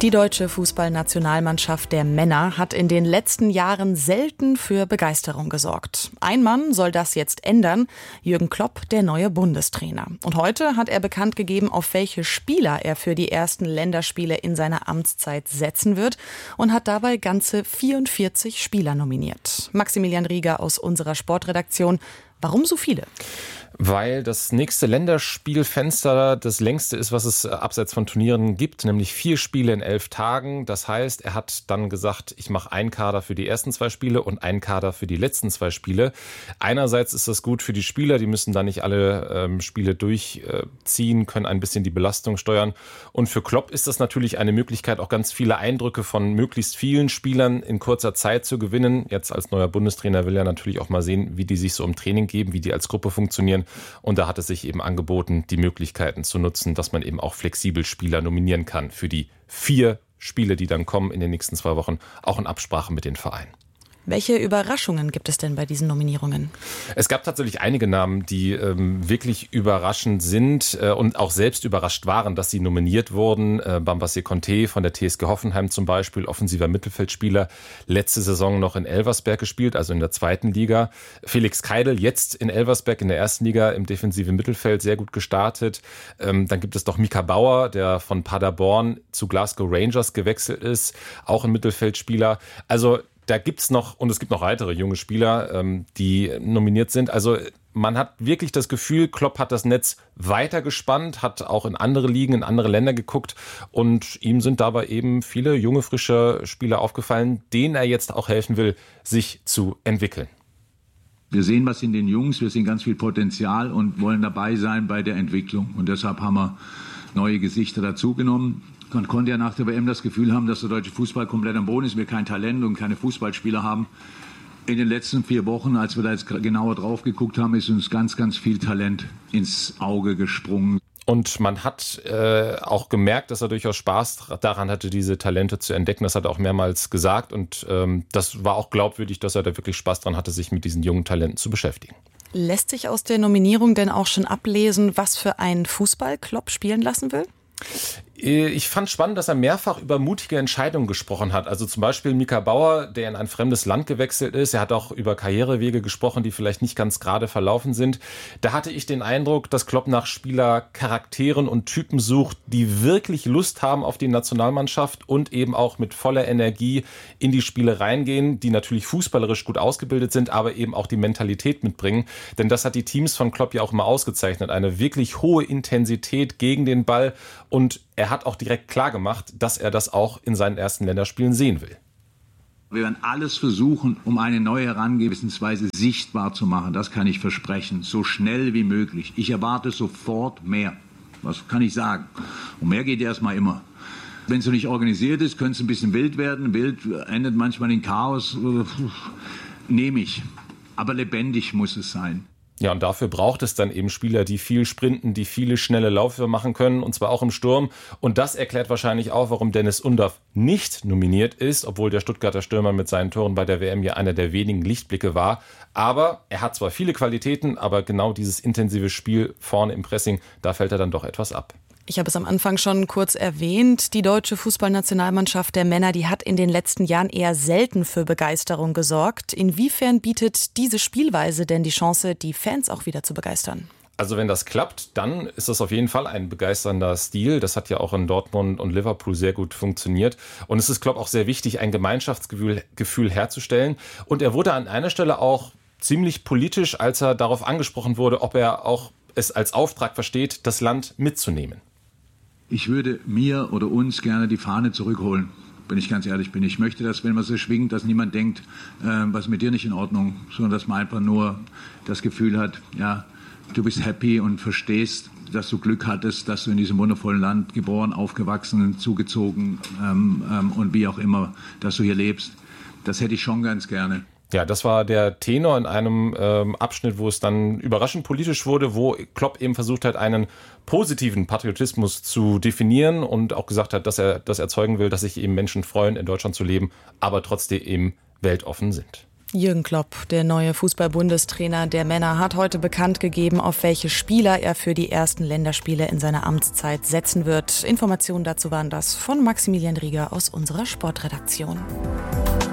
Die deutsche Fußballnationalmannschaft der Männer hat in den letzten Jahren selten für Begeisterung gesorgt. Ein Mann soll das jetzt ändern, Jürgen Klopp, der neue Bundestrainer. Und heute hat er bekannt gegeben, auf welche Spieler er für die ersten Länderspiele in seiner Amtszeit setzen wird und hat dabei ganze 44 Spieler nominiert. Maximilian Rieger aus unserer Sportredaktion. Warum so viele? Weil das nächste Länderspielfenster das längste ist, was es abseits von Turnieren gibt, nämlich 4 Spiele in 11 Tagen. Das heißt, er hat dann gesagt, ich mache einen Kader für die ersten 2 Spiele und einen Kader für die letzten 2 Spiele. Einerseits ist das gut für die Spieler, die müssen da nicht alle Spiele durchziehen, können ein bisschen die Belastung steuern. Und für Klopp ist das natürlich eine Möglichkeit, auch ganz viele Eindrücke von möglichst vielen Spielern in kurzer Zeit zu gewinnen. Jetzt als neuer Bundestrainer will er natürlich auch mal sehen, wie die sich so im Training geben, wie die als Gruppe funktionieren. Und da hat es sich eben angeboten, die Möglichkeiten zu nutzen, dass man eben auch flexibel Spieler nominieren kann für die 4 Spiele, die dann kommen in den nächsten 2 Wochen, auch in Absprache mit den Vereinen. Welche Überraschungen gibt es denn bei diesen Nominierungen? Es gab tatsächlich einige Namen, die wirklich überraschend sind und auch selbst überrascht waren, dass sie nominiert wurden. Bambassé Conté von der TSG Hoffenheim zum Beispiel, offensiver Mittelfeldspieler, letzte Saison noch in Elversberg gespielt, also in der 2. Liga. Felix Keidel jetzt in Elversberg in der 1. Liga im defensiven Mittelfeld sehr gut gestartet. Dann gibt es noch Mika Bauer, der von Paderborn zu Glasgow Rangers gewechselt ist, auch ein Mittelfeldspieler. Also da gibt's noch, und es gibt noch weitere junge Spieler, die nominiert sind. Also man hat wirklich das Gefühl, Klopp hat das Netz weiter gespannt, hat auch in andere Ligen, in andere Länder geguckt und ihm sind dabei eben viele junge, frische Spieler aufgefallen, denen er jetzt auch helfen will, sich zu entwickeln. Wir sehen was in den Jungs, wir sehen ganz viel Potenzial und wollen dabei sein bei der Entwicklung. Und deshalb haben wir neue Gesichter dazugenommen. Man konnte ja nach der WM das Gefühl haben, dass der deutsche Fußball komplett am Boden ist, wir kein Talent und keine Fußballspieler haben. In den letzten 4 Wochen, als wir da jetzt genauer drauf geguckt haben, ist uns ganz, ganz viel Talent ins Auge gesprungen. Und man hat auch gemerkt, dass er durchaus Spaß daran hatte, diese Talente zu entdecken. Das hat er auch mehrmals gesagt. Und das war auch glaubwürdig, dass er da wirklich Spaß daran hatte, sich mit diesen jungen Talenten zu beschäftigen. Lässt sich aus der Nominierung denn auch schon ablesen, was für einen Fußball Klopp spielen lassen will? Ich fand spannend, dass er mehrfach über mutige Entscheidungen gesprochen hat. Also zum Beispiel Mika Bauer, der in ein fremdes Land gewechselt ist. Er hat auch über Karrierewege gesprochen, die vielleicht nicht ganz gerade verlaufen sind. Da hatte ich den Eindruck, dass Klopp nach Spielercharakteren und Typen sucht, die wirklich Lust haben auf die Nationalmannschaft und eben auch mit voller Energie in die Spiele reingehen, die natürlich fußballerisch gut ausgebildet sind, aber eben auch die Mentalität mitbringen. Denn das hat die Teams von Klopp ja auch immer ausgezeichnet. Eine wirklich hohe Intensität gegen den Ball und er hat auch direkt klar gemacht, dass er das auch in seinen ersten Länderspielen sehen will. Wir werden alles versuchen, um eine neue Herangehensweise sichtbar zu machen. Das kann ich versprechen, so schnell wie möglich. Ich erwarte sofort mehr. Was kann ich sagen? Und mehr geht erstmal immer. Wenn es so nicht organisiert ist, könnte es ein bisschen wild werden. Wild endet manchmal in Chaos. Nehme ich. Aber lebendig muss es sein. Ja, und dafür braucht es dann eben Spieler, die viel sprinten, die viele schnelle Läufe machen können, und zwar auch im Sturm. Und das erklärt wahrscheinlich auch, warum Dennis Undav nicht nominiert ist, obwohl der Stuttgarter Stürmer mit seinen Toren bei der WM ja einer der wenigen Lichtblicke war. Aber er hat zwar viele Qualitäten, aber genau dieses intensive Spiel vorne im Pressing, da fällt er dann doch etwas ab. Ich habe es am Anfang schon kurz erwähnt. Die deutsche Fußballnationalmannschaft der Männer, die hat in den letzten Jahren eher selten für Begeisterung gesorgt. Inwiefern bietet diese Spielweise denn die Chance, die Fans auch wieder zu begeistern? Also wenn das klappt, dann ist das auf jeden Fall ein begeisternder Stil. Das hat ja auch in Dortmund und Liverpool sehr gut funktioniert. Und es ist, glaube ich, auch sehr wichtig, ein Gemeinschaftsgefühl herzustellen. Und er wurde an einer Stelle auch ziemlich politisch, als er darauf angesprochen wurde, ob er auch es als Auftrag versteht, das Land mitzunehmen. Ich würde mir oder uns gerne die Fahne zurückholen, wenn ich ganz ehrlich bin. Ich möchte, dass, wenn man sie schwingt, dass niemand denkt, was ist mit dir nicht in Ordnung, sondern dass man einfach nur das Gefühl hat, ja, du bist happy und verstehst, dass du Glück hattest, dass du in diesem wundervollen Land geboren, aufgewachsen, zugezogen und wie auch immer, dass du hier lebst. Das hätte ich schon ganz gerne. Ja, das war der Tenor in einem Abschnitt, wo es dann überraschend politisch wurde, wo Klopp eben versucht hat, einen positiven Patriotismus zu definieren und auch gesagt hat, dass er das erzeugen will, dass sich eben Menschen freuen, in Deutschland zu leben, aber trotzdem eben weltoffen sind. Jürgen Klopp, der neue Fußball-Bundestrainer der Männer, hat heute bekannt gegeben, auf welche Spieler er für die ersten Länderspiele in seiner Amtszeit setzen wird. Informationen dazu waren das von Maximilian Rieger aus unserer Sportredaktion.